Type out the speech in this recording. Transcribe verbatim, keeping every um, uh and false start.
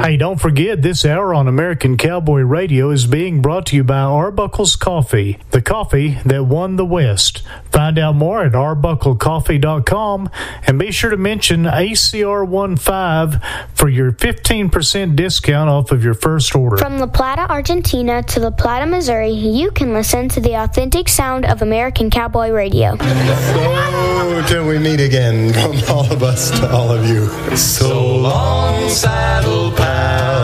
Hey, don't forget, this hour on American Cowboy Radio is being brought to you by Arbuckle's Coffee, the coffee that won the West. Find out more at arbuckle coffee dot com, and be sure to mention A C R fifteen for your fifteen percent discount off of your first order. From La Plata, Argentina to La Plata, Missouri, you can listen to the authentic sound of American Cowboy Radio. So, till we meet again, from all of us to all of you, so long, saddle pal.